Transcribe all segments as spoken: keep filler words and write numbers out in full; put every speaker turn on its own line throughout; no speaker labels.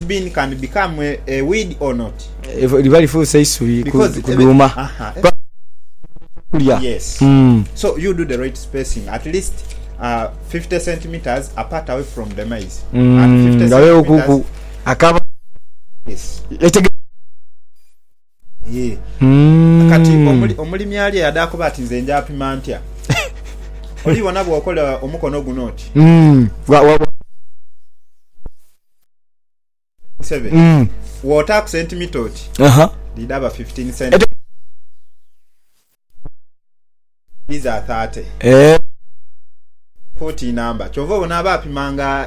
bean can become a, a weed or not?
Ribali fu say sui kuduma.
Uh-huh.
Yeah.
Yes.
Mm.
So you do the right spacing, at least uh, fifty centimeters apart away from the maize.
Mm.
And fifty centimeters.
Akaba.
Yes. Yeah.
Mm.
Kati omuli omulimi ali yadako bati nze nja apima ntya. Oli wona bwokola omukono gunoti.
Mm. Wa wa
seven.
Mm.
Water centimeter oti.
Uh-huh.
Didaba fifteen centimeters. These are thirty.
Eh.
forty number. Chova wona abapimanga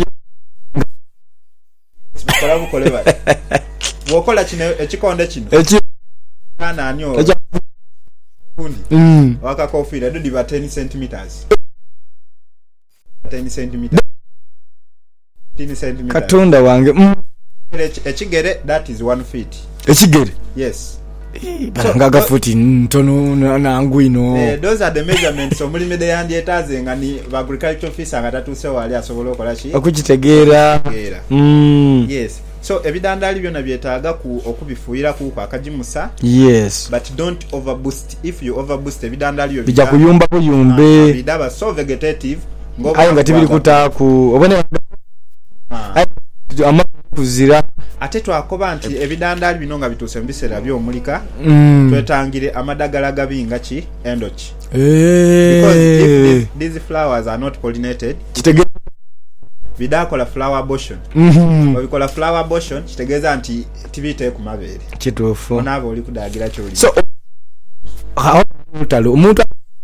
bikola bukole bali. Wokola kino ekikonde kino.
Eki
kana anyo. Kundi.
Mm.
Waka kofira do diva ten centimeters. ten centimeters. ten centimeters.
Katonda wange. Mm.
Echigere that is one feet.
Echigere.
Yes.
Ngaga so, futi ntono na ngwino.
Uh, those are the measurements omulimi de yandi etaze ngani agriculture officer ngatatuse wali asobola okola ki
okukitegeera. Mm.
Yes. So ebidandali byona byetaaga ku okubifuira ku akajimusa.
Yes.
But don't overboost. If you overboost ebidandali byo
bija kuyumba kuyumbe.
Bidaba so vegetative
ngoba ayo ngati bili kutaku obone ama kuzira
ate twakoba nti ebidandali bino nga bituse mbisera byo mulika
mm.
twetangire amadagala gabinga ki endochi
eh
because if these, these flowers are not pollinated
kitege
bidakola flower abortion
mhm
babikola flower abortion kitegeza nti tibite ku mabere
kitufu
onabo oli kudagira kyo oli
so how mutalo omuntu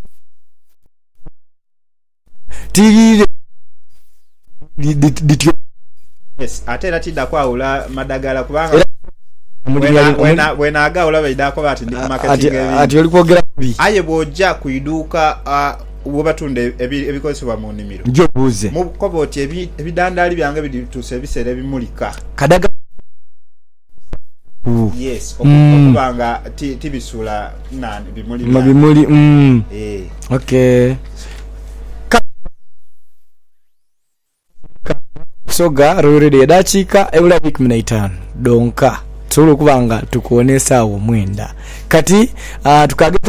tigire dit
yes atera tidda kwaula madagala kubanga wena wena wena aga olaba idako bati ndi marketing
ati oli kwogera bi
aye boja kuiduka uh, wobatunde ebikozesebwa mu nnimiro
njo buze
mu koboti ebidandali byange bidituse ebisere ebimulika
kadaga
uh. Yes okubanga mm. tibisula nani bimuli
bimuli mm.
eh
okay soga rurede yadachika ebula wiki kumi na tano donka tsolo kubanga tukuonesa awo mwenda kati uh, tukageta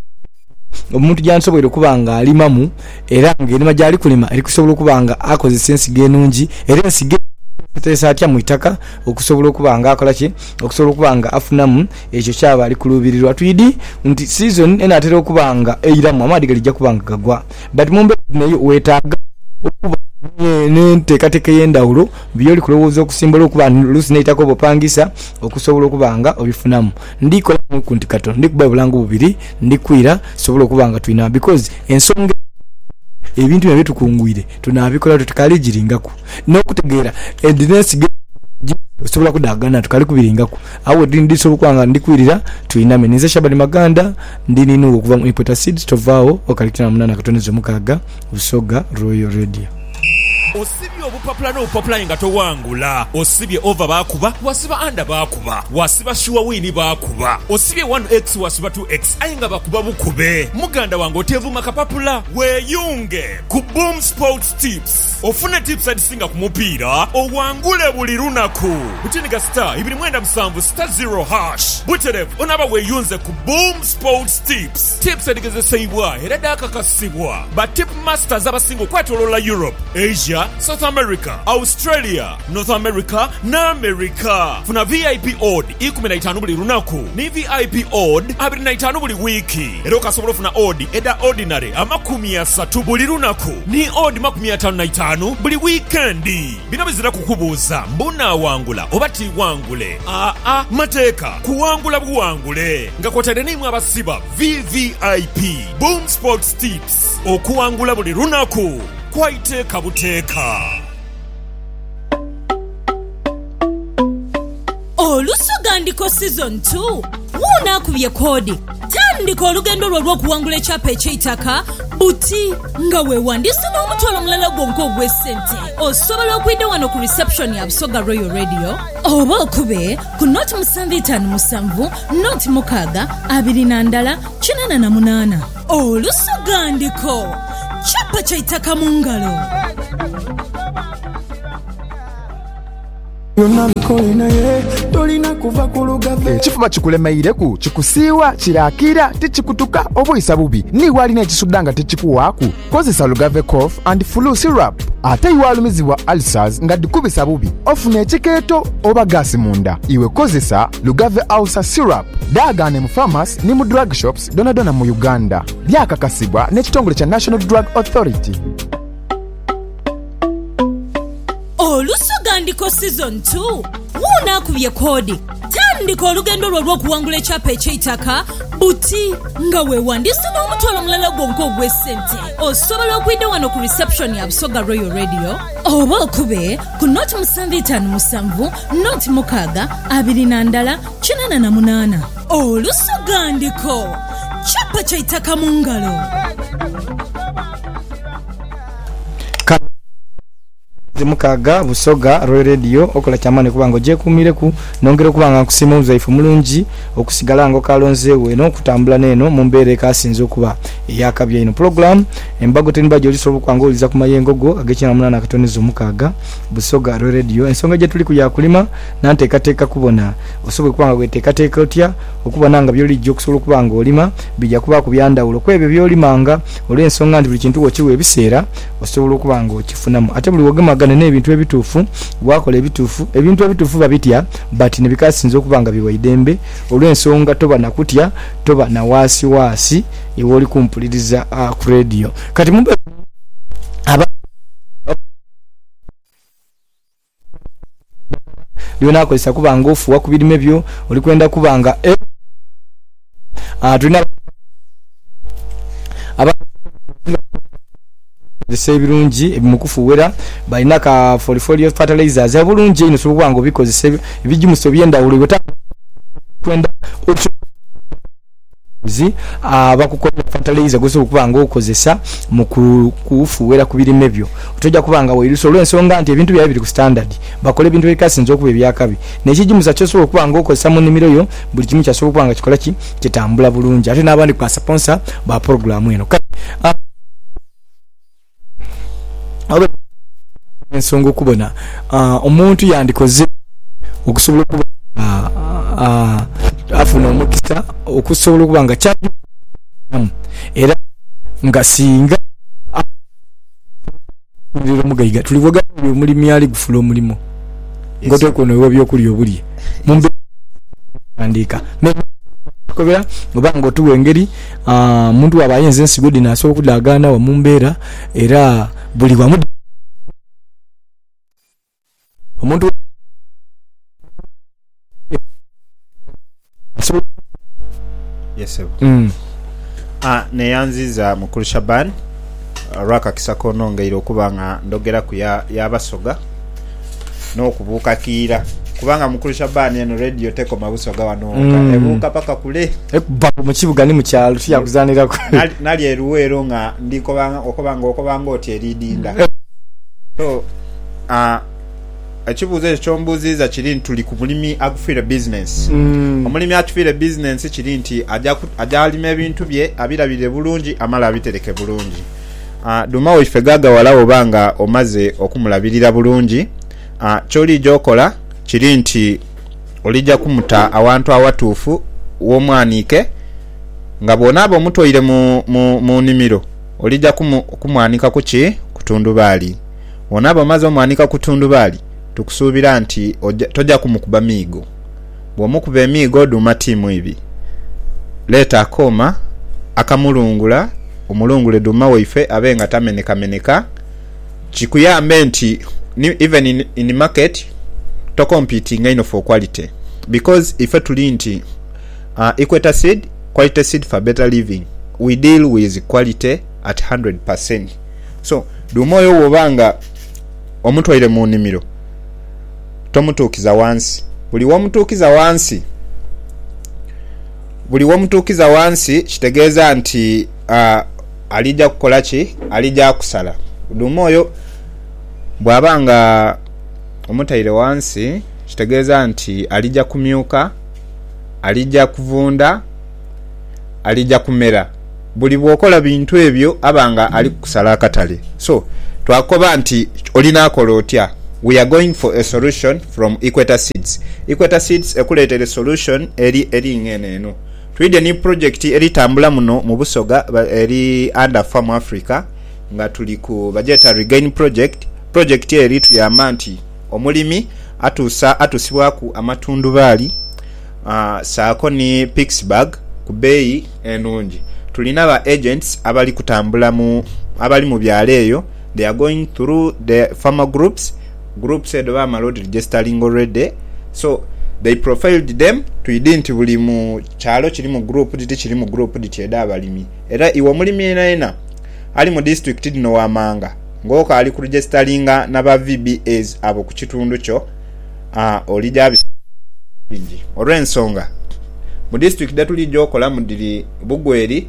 omuntu jansobwere kubanga alimamu era ngene majali kulima eri kusobola kubanga akoze sensi genungi era ensige tesa atya mu itaka okusobola kubanga akola ki okusobola kubanga afunamu ekyo kyaba ali kulubirirwa twidi nti season ena atera kubanga eiramu amadi galijja kubanga gagwa but mumbe nayo wetaaga okuba nente kateke yendawulo byoli kulowooza okusimbola okuba lusinate ko bopangisa okusobola okubanga obifunamu ndikola mu nti kato ndikuba bulangu bubiri ndikwira sobola okubanga twina because ensonga ebintu bye tukungwire tunabikola tutakali jiringako n'okutegeera endinesi sobola kudagana tukali kubiringako awo ndi sobola kwanga ndikwirira twina menize Shabani Maganda ndini nuwo kuva mu Ipota Seeds tovao okalikina munana katonezo mukaga Busoga Royal Radio.
Osibye obupapula n'obupapula nga towangula osibye over bakuba wasiba anda bakuba wasiba shuwa wini bakuba osibye one x wasiba two x ayinga bakuba bukube muganda wange otevuma kapapula weyunge ku Boom Sports Tips ofune tips adisinga ku mupiira owangule buli lunaku butiniga star ibiri mwenda musanvu star zero hash buterev onaba weyunze ku Boom Sports Tips tips adigezesebwa era dakakasibwa ba tip masters abasingo kwatolola Europe Asia South America, Australia, North America, na America. Funa V I P odd ikumi na tano buli lunaku. Ni V I P odd abiri na tano buli wiki. Ero kasobola funa odd eda ordinary amakumi asatu buli lunaku. Ni odd makumi atano na tano buli weekendi. Bino bizira kukubuuza mbuna wangula obati wangule. A a mateka kuwangula buwangule. Nga kwatade nimwe abasiba V V I P Boom Sports Tips. Okuwangula buli lunaku. Kwaite kabuteka
Olusoga ndiko season two wuna kubye kodi tandika olugendo lwo lw'okuwangula ekyapa eky'eitaka buti nga weewandise n'omutwalo omulala gwonka ogw'essente osobola okuyita wano ku reception ya Busoga Royal Radio oba okube ku noti musanvu etaano musanvu noti mukaaga abiri na ndala kinaana na munaana olusoga ndiko chapa chaitaka mungalo.
ekifuba kikulemeireku kikusiiwa kirakira tikikutuka obuyisa bubi niwalina ekisudda nga tekikuwaaku kozesa Lugave cough and flu syrup ate iwalumizibwa ulcers nga dikubisa bubi ofuna ekikeeto oba gaasi munda iwe kozesa Lugave ulcer syrup daagane mu pharmacy ne mu drug shops donadona mu Uganda byakakasibwa n'ekitongole kya National Drug Authority.
Olusogandiko season two wunaakubye koodi tandika olugendo lwo lw'okuwangula ekyapa eky'eitaka buti nga weewandiisa n'omutwalo omulala gwonka ogw'essente osobola okuyita wano ku reception ya Busoga Royal Radio oba okube ku noti musanvu etaano musanvu noti mukaaga abiri na ndala kinaana na munaana. Olusogandiko kyapa ky'eitaka mu ngalo.
Mukaga Busoga Royal Radio okola kyamane kubanga ojekumire ku nongere kubanga kusima uzaifu mulungi okusigala ngo kalonzewe no kutambula neno mumbere kasinze okuba yakabye ino program embago tenba joli sobo kwanga oliza kumayengogo agekina munana katonizo mukaga Busoga Royal Radio ensonga je tuli kuyakulima nante kateka kubona osobwe kubanga gweteka teka otya okubona nga byoli jjo kusobola kubanga olima bijja kuba kubyanda ulo kwebyo byolimanga olw'ensonga ndi buli kintu wokiwe ebiseera osobola kubanga okifunamu ate buli wogema n'ebintu ebituufu wakola ebituufu ebintu ebituufu babitya but ne bikasinze okubanga biwaidembe olw'ensonga toba nakutya toba na wasi wasi iwoli kumpuliriza uh, ku radio kati mumbe aba liona ko isa kubanga ofu wakubirime byo oli kwenda kubanga e ah tuna aba Dise birungi ebimukufuwera balina ka folifolio fertilizers abulungi ino sobwango bikozese ebijimuso byenda uliweta kwenda zi abakukola fertilizer gose okubanga okozesa mu kufuwera kubirime byo otojja kubanga weiriso olw'ensonga nti ebintu bya biri ku standard bakole ebintu bikasinze okuba ebyakabi nekijimusa kyoso okubanga okozesa mu nimiro yo buli kimu kyaso okubanga kikola ki kitambula bulungi ate n'abandi kwa sponsor ba program eno abe ensonga okubona uh, omuntu yandikoze okusobola okuba uh, uh, afuna omukisa okusobola okuba nga kyali era nga singa ndiro mugayiga tulivoga omulimi ali gufula omulimo ngoto kono ewo byokuli obuli mumbe andika kobera obango tuwengeri uh, muntu abayenze ensigodi naso okudagana wa mumbera era buli wamu omuntu
yes sir mm. ah ne yanziza mukuru Shaban raka kisakono ngairo kubanga ndogera ku ya yabasoga no kubuka kira kubanga mukuru Shaban eno radio teko mabusoga wano mm. ebuka paka kule
ekubapo mu kibuga ni mu kyalo tuya kuzanira ko
nali eruwero nga ndiko banga okobanga okobanga oti eridinda so ah ekibuzo ekyombuziza kiri ntuli ku mulimi agufira business mm. omulimi atufira business kiri nti ajja ajja alima ebintu bye abirabire bulungi amala abitereke bulungi ah duma oife gaga walawo banga omaze okumulabirira bulungi ah choli jokola kiri nti olija kumuta awantu awatuufu w'omwanike nga bonabo mutoyire mu mu, mu nimiro olija kumu, kumwanika kuki kutundubali onabo maze omwanika kutundubali tukusuubira nti tojja kumukuba miigo bw'omukuba emiigo duma timu ibi leta akoma akamulungula omulungule duma waife abenga tameneka meneka kikuyambe nti even in, in the market to competing ino for quality because if tuli nti uh, Equator Seed quality seed for better living we deal with quality at one hundred percent so dumoyo wobanga omutwaire mu nimiro tomutukiza wansi buli womutukiza wansi buli womutukiza wansi kitegeeza nti uh, alija kukola ki alija kusala dumoyo bwabanga omutaire wansi kitegeeza nti alija kumyuka alija kuvunda alija kumera buli bwokola bintu ebyo abanga ali kusala akatale so twakoba nti olina akola otya we are going for a solution from Equator Seeds. Equator Seeds ekuleetere solution eri eri ngene eno. Twide ni project eri tambula muno mu Busoga eri under Farm Africa nga tuli ku bajeta regain project. Project eri tuyamba nti omulimi atusa atusibwaku amatundubaali uh, saako ni Pittsburgh ku beeyi enungi. Tulina ba agents abali kutambula mu abali mu byalo eyo. They are going through the farmer groups. Groups said ba malodi registering already. So they profiled them to identi buli mu kyalo kiri mu group diti kiri mu group diti eda abalimi. Era iwo mulimi ena ena ali mu district dino wa Manga. Ngoka ali ku registeringa n'aba V B As abo ku kitundu kyo. Ah olija bingi. Olw'ensonga mu district datuli jokola mu diri Bugweri,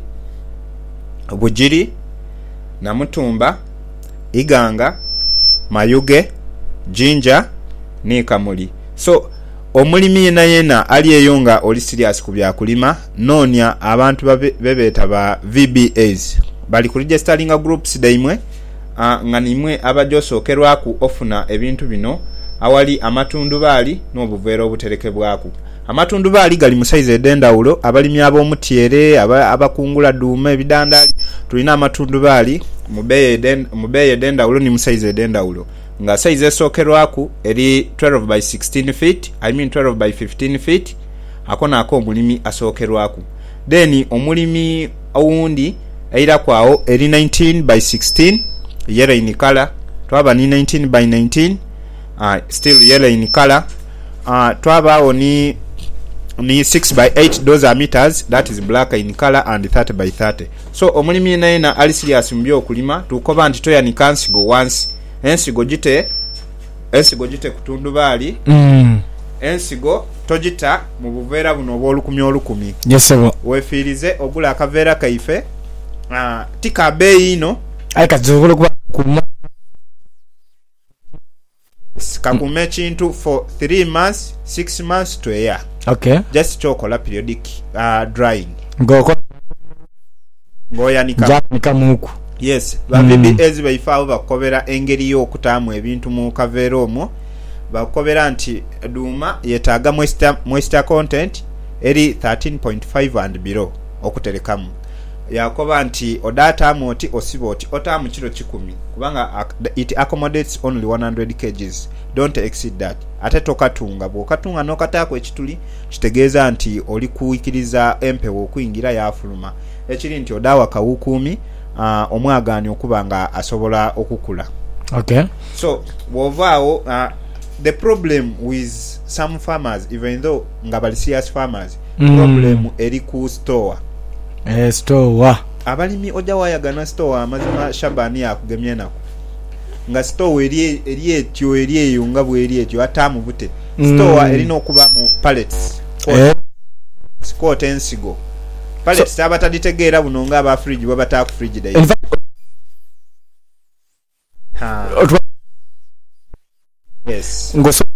Bugiri, Namutumba, Iganga, Mayuge, Jinja ne Kamuli. So omulimi yena yena ali eyonga oli serious ku byakulima nonya abantu bebeta ba V B As bali ku registeringa groups daimwe uh, nga nimwe abajosokerwa ku ofuna ebintu bino awali amatundu bali n'obuveera obuterekebwaku. Amatundu bali gali mu size edendawulo abalimi ab'omutiere abakungula duuma ebidandali tulina amatundu bali mu beeyi edendawulo ni mu size edendawulo nga size esokerwaku eri twelve by sixteen feet I mean twelve by fifteen feet akona ako omulimi asokerwaku. Then omulimi owundi eira kwawo eri nineteen by sixteen yellow in color twaba ni nineteen by nineteen uh, still yellow in color uh, twaba ni ni six by eight those are meters that is black in color and thirty by thirty. So omulimi naina ali serious mbyo kulima tukoba nti toya ni kansigo once ensigo jite ensigo jite kutundu bali mm. ensigo tojita mu buveera buno obwolukumi olukumi.
Yes sir.
Wefirize ogula akaveera kaife uh, tika beeyi ino
aika zobolo kuba kuma
kakume kintu for three months six months to a year.
Okay.
Just chokola periodic uh, drying.
Ngoko
ngoya nika
janika muku.
Yes, ba mm. B B As baifaawo bakobera engeri y'okutaamu ebintu mu kaveera omwo bakobera nti duuma yetaaga moisture moisture content eri thirteen point five and below okuterekamu. Yakoba nti odataamu oti osiba oti otaamu kilo kikumi kubanga it accommodates only one hundred kilograms. Don't exceed that. Ate tokatunga bwokatunga n'okataako ekituli kitegeeza nti oli kuikiriza empewo okuyingira yafuluma ekiri nti odawa kawukumi uh, omwagaani okuba nga asobola okukula.
Okay.
So wovaawo uh, the problem with some farmers even though nga bali serious farmers mm. problem eri ku store.
Eh store
abalimi oja wayagana store amazima Shabani yakugemye nako nga store eri eri etyo eri eyo nga bwe eri etyo atamu bute mm. store erina okuba mu pallets eh Scott ensigo pallets so, abataditegeera buno nga aba fridge babata ku fridge dai ha yes
ngoso